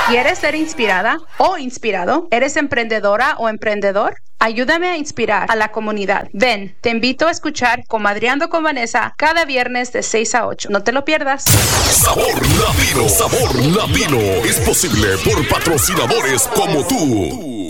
¿Quieres ser inspirada o inspirado? ¿Eres emprendedora o emprendedor? Ayúdame a inspirar a la comunidad. Ven, te invito a escuchar Comadreando con Vanessa cada viernes de 6 a 8. No te lo pierdas. Sabor Latino es posible por patrocinadores como tú.